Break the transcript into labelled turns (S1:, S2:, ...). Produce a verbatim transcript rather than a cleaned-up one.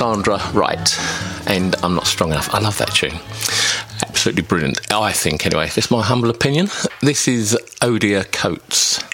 S1: Cassandra Wright, and I'm Not Strong Enough. I love that tune. Absolutely brilliant. I think, anyway. This is my humble opinion. This is Odia Coates.